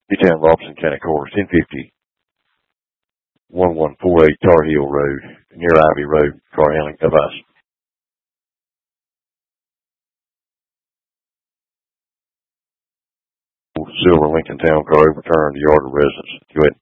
B-Town, Robeson County Course, 1050, 1148 Tar Heel Road, near Ivy Road, car handling device. Silver Lincoln Town car overturned, yard of residence. Go ahead.